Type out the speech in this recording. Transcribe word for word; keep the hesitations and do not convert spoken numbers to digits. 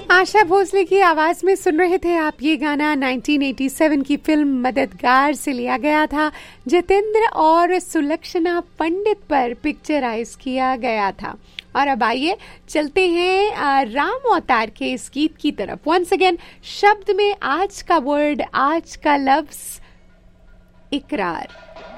आशा भोसले की आवाज में सुन रहे थे आप ये गाना। नाइनटीन एटी सेवन की फिल्म मददगार से लिया गया था। जितेंद्र और सुलक्षणा पंडित पर पिक्चराइज किया गया था। और अब आइए चलते हैं राम अवतार के इस गीत की तरफ। वंस अगेन शब्द में आज का वर्ड, आज का लफ्ज इकरार।